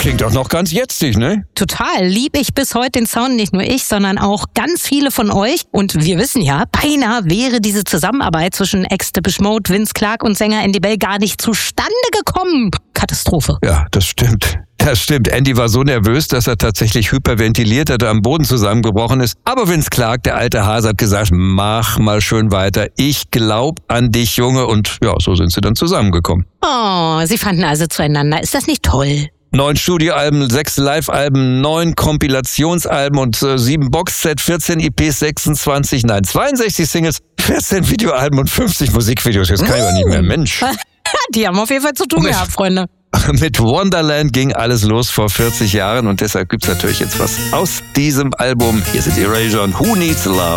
klingt doch noch ganz jetzig, ne? Total. Lieb ich bis heute den Sound, nicht nur ich, sondern auch ganz viele von euch. Und wir wissen ja, beinahe wäre diese Zusammenarbeit zwischen Ex-Depeche Mode, Vince Clarke und Sänger Andy Bell gar nicht zustande gekommen. Katastrophe. Ja, das stimmt. Das stimmt. Andy war so nervös, dass er tatsächlich hyperventiliert hat, am Boden zusammengebrochen ist. Aber Vince Clarke, der alte Hase, hat gesagt, mach mal schön weiter. Ich glaub an dich, Junge. Und ja, so sind sie dann zusammengekommen. Oh, sie fanden also zueinander. Ist das nicht toll? 9 Studioalben, 6 Live-Alben, 9 Kompilationsalben und 7 Boxset, 14 EPs, 62 Singles, 14 Videoalben und 50 Musikvideos. Jetzt kann ich aber nicht mehr. Mensch. Die haben auf jeden Fall zu tun gehabt, Freunde. Mit Wonderland ging alles los vor 40 Jahren und deshalb gibt's natürlich jetzt was aus diesem Album. Hier sind Erasure und Who Needs Love.